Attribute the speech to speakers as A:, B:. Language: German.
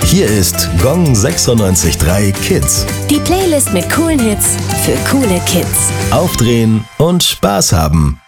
A: Hier ist Gong 96.3 Kids.
B: Die Playlist mit coolen Hits für coole Kids.
A: Aufdrehen und Spaß haben.